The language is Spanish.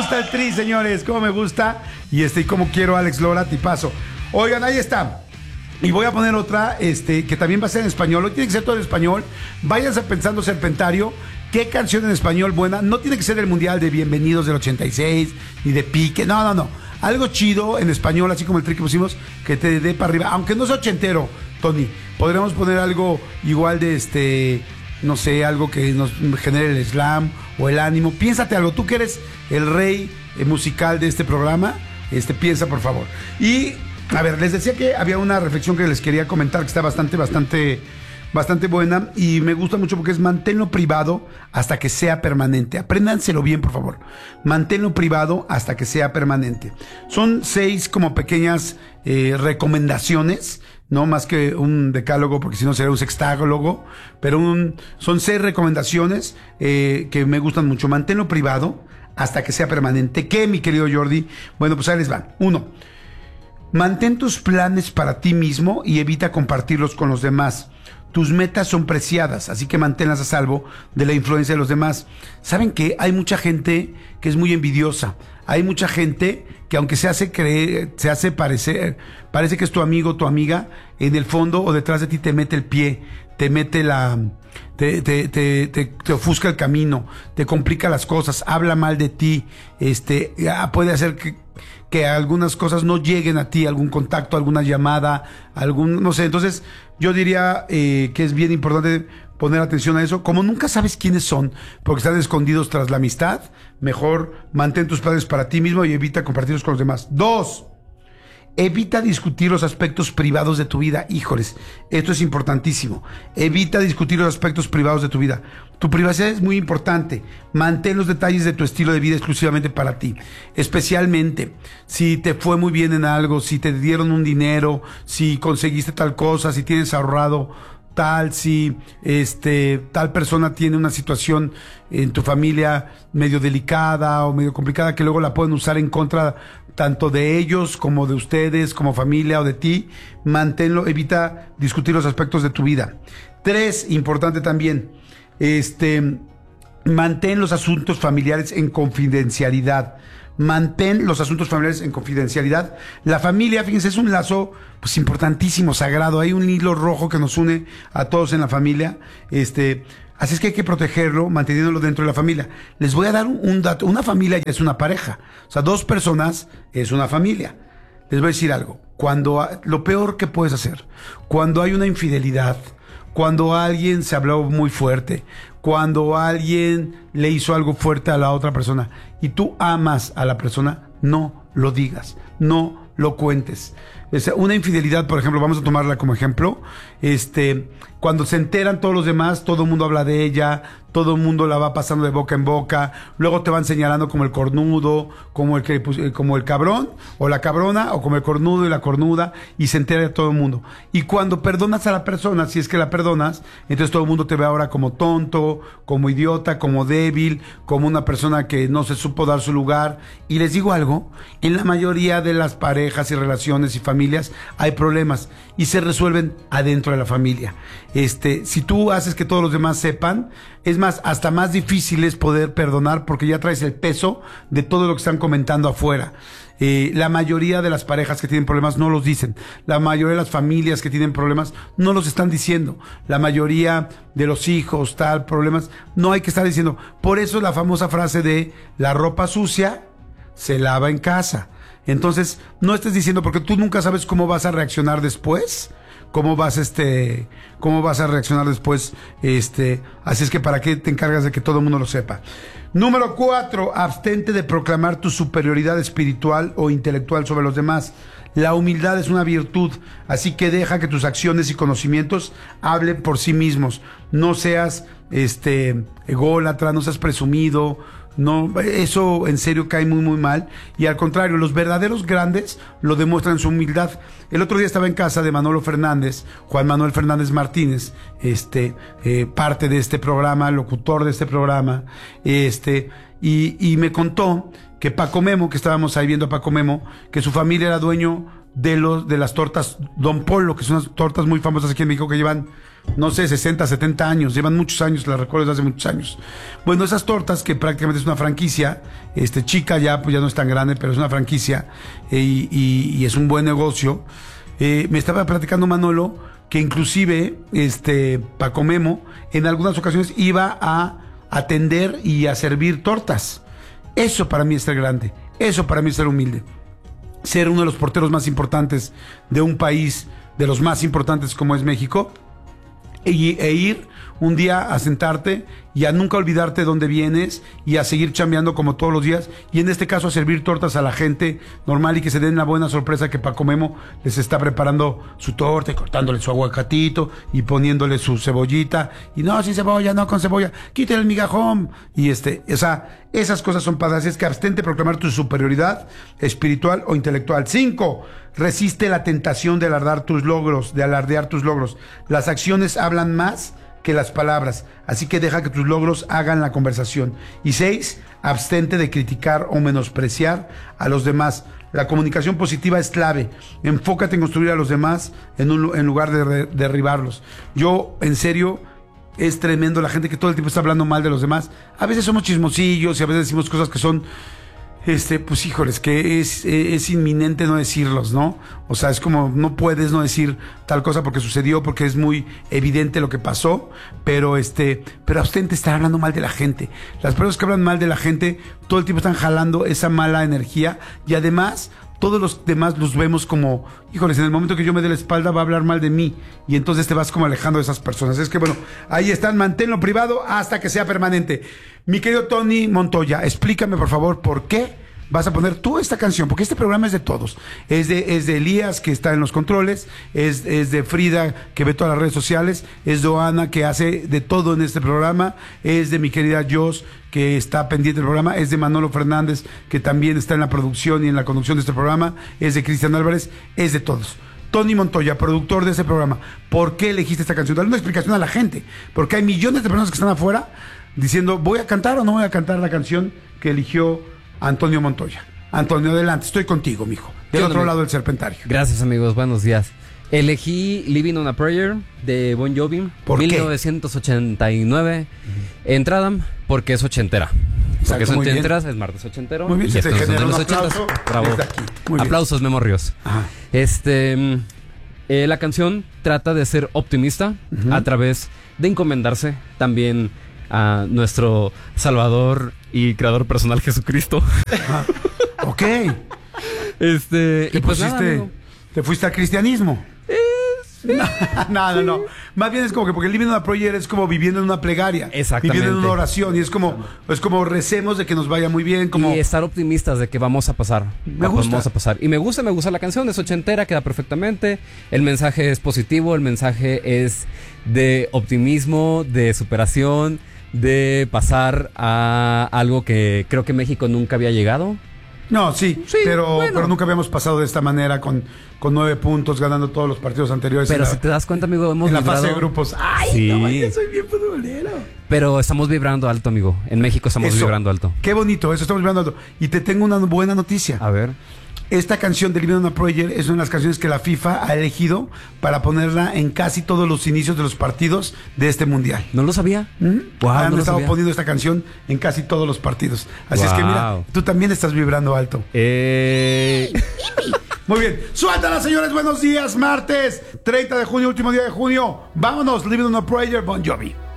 gusta el Tri, señores, cómo me gusta. Y cómo quiero a Alex Lora, tipazo. Oigan, ahí está. Y voy a poner otra, que también va a ser en español. Hoy tiene que ser todo en español. Váyanse pensando, Serpentario, qué canción en español buena. No tiene que ser el Mundial de Bienvenidos del 86, ni de Pique. No. Algo chido en español, así como el Tri que pusimos, que te dé para arriba. Aunque no es ochentero, Tony. Podríamos poner algo igual de no sé, algo que nos genere el slam o el ánimo. Piénsate algo. Tú que eres el rey musical de este programa, piensa, por favor. Y a ver, les decía que había una reflexión que les quería comentar que está bastante buena y me gusta mucho porque es manténlo privado hasta que sea permanente. Apréndanselo bien, por favor. Manténlo privado hasta que sea permanente. Son 6 como pequeñas recomendaciones, no más que un decálogo, porque si no sería un sextálogo, pero son 6 recomendaciones que me gustan mucho. Manténlo privado hasta que sea permanente. ¿Qué, mi querido Jordi? Bueno, pues ahí les van. 1. Mantén tus planes para ti mismo y evita compartirlos con los demás. Tus metas son preciadas, así que manténlas a salvo de la influencia de los demás. ¿Saben qué? Hay mucha gente que es muy envidiosa. Hay mucha gente que aunque parece que es tu amigo o tu amiga, en el fondo o detrás de ti te mete el pie, te mete te ofusca el camino, te complica las cosas, habla mal de ti, puede hacer que algunas cosas no lleguen a ti, algún contacto, alguna llamada, no sé. Entonces yo diría que es bien importante poner atención a eso. Como nunca sabes quiénes son, porque están escondidos tras la amistad, mejor mantén tus planes para ti mismo y evita compartirlos con los demás. 2. Evita discutir los aspectos privados de tu vida. Híjoles, esto es importantísimo. Evita discutir los aspectos privados de tu vida. Tu privacidad es muy importante. Mantén los detalles de tu estilo de vida exclusivamente para ti. Especialmente si te fue muy bien en algo, si te dieron un dinero, si conseguiste tal cosa, si tienes ahorrado tal, si tal persona tiene una situación en tu familia medio delicada o medio complicada que luego la pueden usar en contra tanto de ellos como de ustedes, como familia o de ti. Manténlo, evita discutir los aspectos de tu vida. 3, importante también, mantén los asuntos familiares en confidencialidad. Mantén los asuntos familiares en confidencialidad. La familia, fíjense, es un lazo pues importantísimo, sagrado. Hay un hilo rojo que nos une a todos en la familia. Así es que hay que protegerlo, manteniéndolo dentro de la familia. Les voy a dar un dato. Una familia ya es una pareja. O sea, 2 personas es una familia. Les voy a decir algo. Lo peor que puedes hacer, cuando hay una infidelidad, cuando alguien se habló muy fuerte, cuando alguien le hizo algo fuerte a la otra persona y tú amas a la persona, no lo digas, no lo cuentes. Una infidelidad, por ejemplo, vamos a tomarla como ejemplo, cuando se enteran todos los demás, todo el mundo habla de ella, todo el mundo la va pasando de boca en boca, luego te van señalando como el cornudo, como el cabrón, o la cabrona, o como el cornudo y la cornuda, y se entera todo el mundo. Y cuando perdonas a la persona, si es que la perdonas, entonces todo el mundo te ve ahora como tonto, como idiota, como débil, como una persona que no se supo dar su lugar. Y les digo algo, en la mayoría de las parejas y relaciones y familias hay problemas y se resuelven adentro de la familia. Si tú haces que todos los demás sepan, es más, hasta más difícil es poder perdonar porque ya traes el peso de todo lo que están comentando afuera. La mayoría de las parejas que tienen problemas no los dicen. La mayoría de las familias que tienen problemas no los están diciendo. La mayoría de los hijos, problemas, no hay que estar diciendo. Por eso la famosa frase de la ropa sucia se lava en casa. Entonces, no estés diciendo, porque tú nunca sabes cómo vas a reaccionar después. Cómo vas a reaccionar después, así es que para qué te encargas de que todo el mundo lo sepa. Número 4, abstente de proclamar tu superioridad espiritual o intelectual sobre los demás. La humildad es una virtud, así que deja que tus acciones y conocimientos hablen por sí mismos. No seas ególatra, no seas presumido. No, eso en serio cae muy muy mal, y al contrario, los verdaderos grandes lo demuestran en su humildad. El otro día estaba en casa de Manolo Fernández, Juan Manuel Fernández Martínez, parte de este programa, locutor de este programa, y me contó que Paco Memo, que estábamos ahí viendo a Paco Memo, que su familia era dueño de las tortas Don Polo, que son unas tortas muy famosas aquí en México que llevan, no sé, 60, 70 años, llevan muchos años, las recuerdo desde hace muchos años. Bueno, esas tortas, que prácticamente es una franquicia, chica ya, pues ya no es tan grande, pero es una franquicia, y es un buen negocio. Me estaba platicando Manolo que inclusive Paco Memo en algunas ocasiones iba a atender y a servir tortas. Eso para mí es ser grande, eso para mí es ser humilde. Ser uno de los porteros más importantes de un país, de los más importantes como es México, e ir un día a sentarte y a nunca olvidarte de dónde vienes y a seguir chambeando como todos los días, y en este caso a servir tortas a la gente normal y que se den la buena sorpresa que Paco Memo les está preparando su torta y cortándole su aguacatito y poniéndole su cebollita, y no, sin cebolla, no con cebolla, quítale el migajón, y esas cosas son padres. Es que abstente de proclamar tu superioridad espiritual o intelectual. 5. Resiste la tentación de alardear tus logros. Las acciones hablan más que las palabras, así que deja que tus logros hagan la conversación. Y 6, abstente de criticar o menospreciar a los demás. La comunicación positiva es clave. Enfócate en construir a los demás en lugar de derribarlos. Yo, en serio, es tremendo la gente que todo el tiempo está hablando mal de los demás. A veces somos chismosillos y a veces decimos cosas que son pues híjoles, que es inminente no decirlos, ¿no? O sea, es como, no puedes no decir tal cosa porque sucedió, porque es muy evidente lo que pasó, pero abstente de estar hablando mal de la gente. Las personas que hablan mal de la gente todo el tiempo están jalando esa mala energía, y además todos los demás los vemos como, híjoles, en el momento que yo me dé la espalda va a hablar mal de mí, y entonces te vas como alejando de esas personas. Es que bueno, ahí están, manténlo privado hasta que sea permanente. Mi querido Tony Montoya, explícame por favor por qué vas a poner tú esta canción, porque este programa es de todos. Es de Elías, que está en los controles, es de Frida, que ve todas las redes sociales, es de Oana, que hace de todo en este programa, es de mi querida Jos, que está pendiente del programa, es de Manolo Fernández, que también está en la producción y en la conducción de este programa, es de Cristian Álvarez, es de todos. Tony Montoya, productor de ese programa, ¿por qué elegiste esta canción? Dale una explicación a la gente, porque hay millones de personas que están afuera diciendo, ¿voy a cantar o no voy a cantar la canción que eligió Antonio Montoya? Antonio, adelante, estoy contigo, mijo, del otro lado del serpentario. Gracias, amigos, buenos días. Elegí Living on a Prayer de Bon Jovi, ¿por 1989. Entrada, porque es ochentera. Porque es ochentera, es martes ochentero. Muy bien, y se te genera un aplauso. Bravo. Aplausos, Memo Ríos. La canción trata de ser optimista a través de encomendarse también a nuestro Salvador y Creador personal, Jesucristo. Ok. Y pues nada, ¿te fuiste al cristianismo? No. Más bien es como que, porque el Living on a Prayer es como viviendo en una plegaria. Exactamente. Viviendo en una oración. Y es como recemos de que nos vaya muy bien. Como... Y estar optimistas de que vamos a pasar. Me gusta. Vamos a pasar. Y me gusta la canción. Es ochentera, queda perfectamente. El mensaje es positivo. El mensaje es de optimismo, de superación, de pasar a algo que creo que México nunca había llegado. No, sí, pero nunca habíamos pasado de esta manera con 9 puntos, ganando todos los partidos anteriores. Pero si te das cuenta, amigo, hemos vibrado... En la fase de grupos. ¡Ay, sí. No, yo soy bien futbolero! Pero estamos vibrando alto, amigo. En México estamos vibrando alto. Qué bonito, eso, estamos vibrando alto. Y te tengo una buena noticia. A ver. Esta canción de Living on a Prayer es una de las canciones que la FIFA ha elegido para ponerla en casi todos los inicios de los partidos de este mundial. ¿No lo sabía? Wow, han estado poniendo esta canción en casi todos los partidos. Así es que mira, tú también estás vibrando alto. Muy bien, suéltala, señores, buenos días. Martes 30 de junio, último día de junio. Vámonos, Living on a Prayer, Bon Jovi.